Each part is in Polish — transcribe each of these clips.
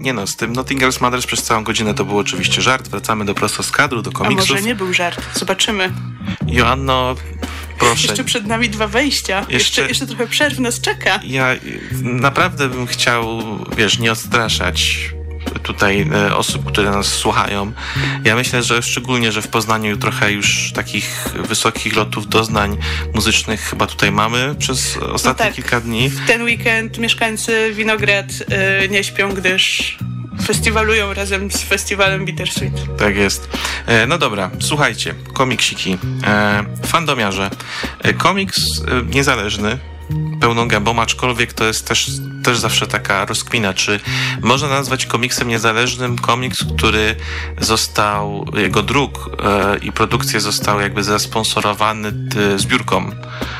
nie no, z tym Nottingham's Mothers przez całą godzinę to był oczywiście żart. Wracamy prosto z kadru, do komiksów. A może nie był żart? Zobaczymy. Joanno, proszę. Jeszcze przed nami 2 wejścia. Jeszcze trochę przerw nas czeka. Ja naprawdę bym chciał, nie odstraszać tutaj osób, które nas słuchają. Ja myślę, że szczególnie, że w Poznaniu trochę już takich wysokich lotów doznań muzycznych chyba tutaj mamy przez ostatnie kilka dni. W ten weekend mieszkańcy Winograd nie śpią, gdyż festiwalują razem z festiwalem Bittersweet. Tak jest. No dobra, słuchajcie, komiksiki. Fandomiarze. Komiks niezależny, pełną gębą, aczkolwiek to jest też zawsze taka rozkmina, czy można nazwać komiksem niezależnym komiks, który został, jego druk i produkcje zostały jakby zasponsorowany zbiórką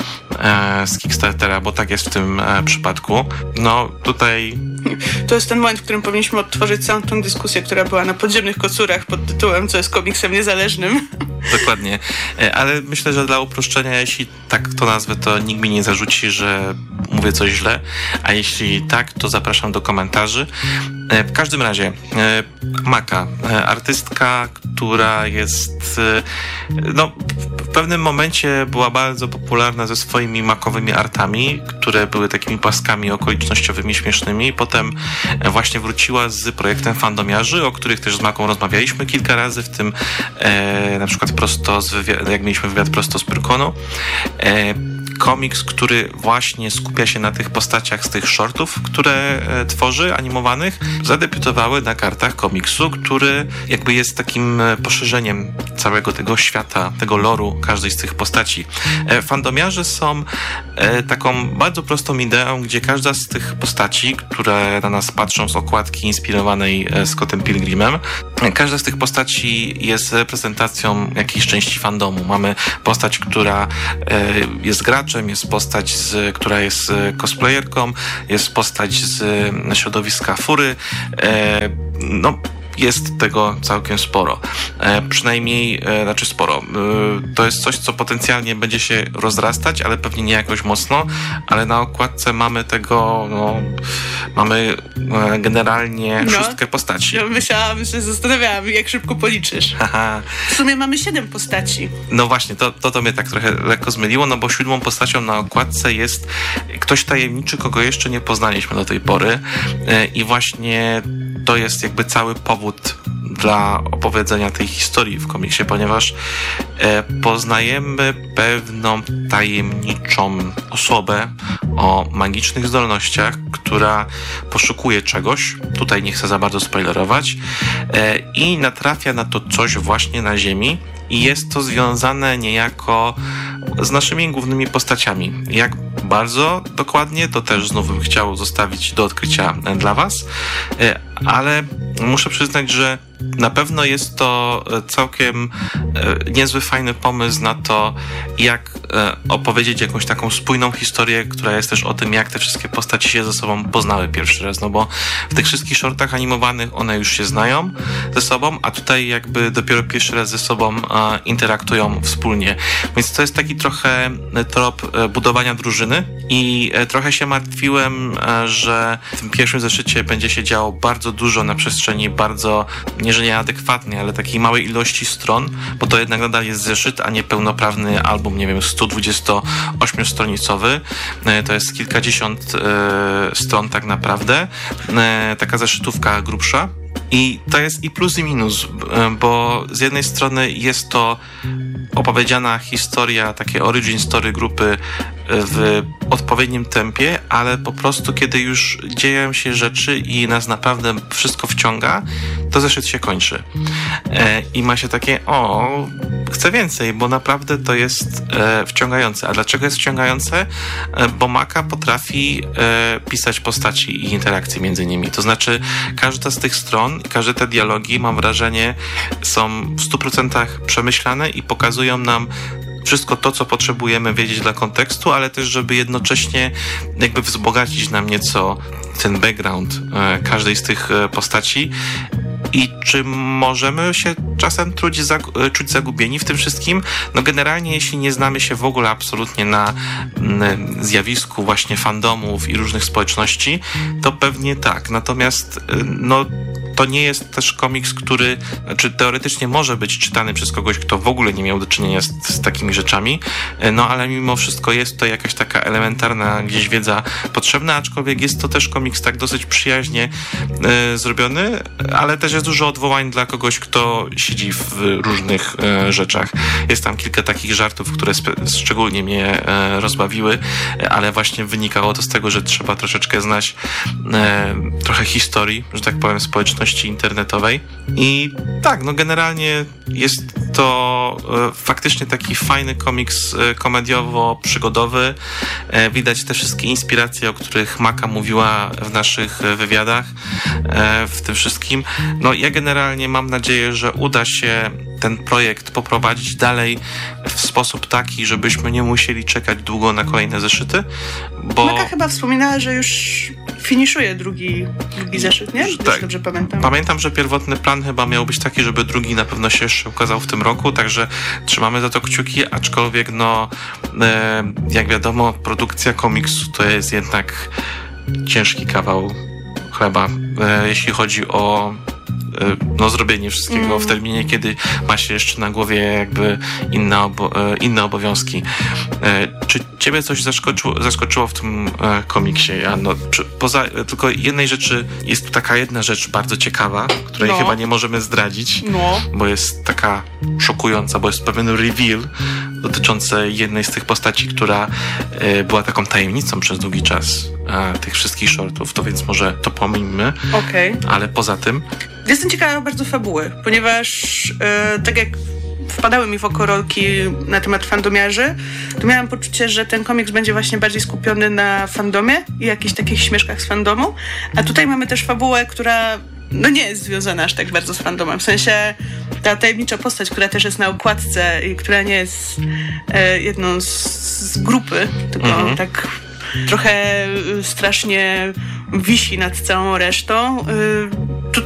z Kickstartera, bo tak jest w tym przypadku. No tutaj... To jest ten moment, w którym powinniśmy odtworzyć całą tą dyskusję, która była na podziemnych kocurach pod tytułem co jest komiksem niezależnym. Dokładnie. Ale myślę, że dla uproszczenia, jeśli tak to nazwę, to nikt mi nie zarzuci, że mówię coś źle, a jeśli tak, to zapraszam do komentarzy. W każdym razie Maka, artystka, która jest w pewnym momencie była bardzo popularna ze swoimi makowymi artami, które były takimi paskami okolicznościowymi, śmiesznymi. Potem właśnie wróciła z projektem Fandomiarzy, o których też z Maką rozmawialiśmy kilka razy, w tym na przykład jak mieliśmy wywiad prosto z Pyrkonu. Komiks, który właśnie skupia się na tych postaciach z tych shortów, które tworzy, animowanych, zadebiutowały na kartach komiksu, który jakby jest takim poszerzeniem całego tego świata, tego loru każdej z tych postaci. Fandomiarze są taką bardzo prostą ideą, gdzie każda z tych postaci, które na nas patrzą z okładki inspirowanej Scottem Pilgrimem, każda z tych postaci jest reprezentacją jakiejś części fandomu. Mamy postać, która jest graczem, jest postać, która jest cosplayerką, jest postać z środowiska fury. Jest tego całkiem sporo. Przynajmniej, sporo. To jest coś, co potencjalnie będzie się rozrastać, ale pewnie nie jakoś mocno, ale na okładce mamy mamy generalnie 6 postaci. Ja myślałam, że zastanawiałam, jak szybko policzysz. Aha. W sumie mamy 7 postaci. No właśnie, to mnie tak trochę lekko zmyliło, bo 7 postacią na okładce jest ktoś tajemniczy, kogo jeszcze nie poznaliśmy do tej pory i właśnie to jest jakby cały powód dla opowiedzenia tej historii w komiksie, ponieważ poznajemy pewną tajemniczą osobę o magicznych zdolnościach, która poszukuje czegoś, tutaj nie chcę za bardzo spoilerować, i natrafia na to coś właśnie na Ziemi i jest to związane niejako z naszymi głównymi postaciami. Jak bardzo dokładnie, to też znów bym chciał zostawić do odkrycia dla was, ale muszę przyznać, że na pewno jest to całkiem niezły, fajny pomysł na to, jak opowiedzieć jakąś taką spójną historię, która jest też o tym, jak te wszystkie postaci się ze sobą poznały pierwszy raz, bo w tych wszystkich shortach animowanych one już się znają ze sobą, a tutaj jakby dopiero pierwszy raz ze sobą interaktują wspólnie. Więc to jest taki trochę trop budowania drużyny i trochę się martwiłem, że w tym pierwszym zeszycie będzie się działo bardzo dużo na przestrzeni bardzo, nie że nieadekwatnej, ale takiej małej ilości stron, bo to jednak nadal jest zeszyt, a nie pełnoprawny album, 128-stronicowy. To jest kilkadziesiąt stron tak naprawdę. Taka zeszytówka grubsza. I to jest i plus i minus, bo z jednej strony jest to opowiedziana historia, takie origin story grupy w odpowiednim tempie, ale po prostu kiedy już dzieją się rzeczy i nas naprawdę wszystko wciąga, to zeszyt się kończy. I ma się takie, chcę więcej, bo naprawdę to jest wciągające. A dlaczego jest wciągające? Bo Maka potrafi pisać postaci i interakcje między nimi. To znaczy każda z tych stron, każde te dialogi, mam wrażenie, są w 100% przemyślane i pokazują nam wszystko to, co potrzebujemy wiedzieć dla kontekstu, ale też, żeby jednocześnie jakby wzbogacić nam nieco ten background każdej z tych postaci I czy możemy się czasem czuć zagubieni w tym wszystkim? No generalnie, jeśli nie znamy się w ogóle absolutnie na zjawisku właśnie fandomów i różnych społeczności, to pewnie tak. Natomiast no to nie jest też komiks, który teoretycznie może być czytany przez kogoś, kto w ogóle nie miał do czynienia z takimi rzeczami, no ale mimo wszystko jest to jakaś taka elementarna gdzieś wiedza potrzebna, aczkolwiek jest to też komiks tak dosyć przyjaźnie zrobiony, ale też jest dużo odwołań dla kogoś, kto siedzi w różnych rzeczach. Jest tam kilka takich żartów, które szczególnie mnie rozbawiły, ale właśnie wynikało to z tego, że trzeba troszeczkę znać trochę historii, że tak powiem, społeczności internetowej. I tak, no generalnie jest to faktycznie taki fajny komiks komediowo-przygodowy. Widać te wszystkie inspiracje, o których Maka mówiła w naszych wywiadach w tym wszystkim. No ja generalnie mam nadzieję, że uda się ten projekt poprowadzić dalej w sposób taki, żebyśmy nie musieli czekać długo na kolejne zeszyty, bo... Maka chyba wspominała, że już finiszuje drugi zeszyt, nie? Tak. Dobrze pamiętam. Pamiętam, że pierwotny plan chyba miał być taki, żeby drugi na pewno się jeszcze ukazał w tym roku, także trzymamy za to kciuki, aczkolwiek no jak wiadomo, produkcja komiksu to jest jednak ciężki kawał chleba, jeśli chodzi o zrobienie wszystkiego w terminie, kiedy ma się jeszcze na głowie jakby inne obowiązki. Czy ciebie coś zaskoczyło w tym komiksie? No, poza tylko jednej rzeczy, jest tu taka jedna rzecz bardzo ciekawa, której chyba nie możemy zdradzić, bo jest taka szokująca, bo jest pewien reveal dotyczący jednej z tych postaci, która była taką tajemnicą przez długi czas tych wszystkich shortów, to więc może to pomińmy. Ale poza tym... Jestem ciekawa bardzo fabuły, ponieważ tak jak wpadały mi w oko rolki na temat fandomiarzy, to miałam poczucie, że ten komiks będzie właśnie bardziej skupiony na fandomie i jakichś takich śmieszkach z fandomu, a tutaj mamy też fabułę, która no nie jest związana aż tak bardzo z fandomem. W sensie ta tajemnicza postać, która też jest na okładce i która nie jest jedną z grupy, tylko tak trochę strasznie wisi nad całą resztą,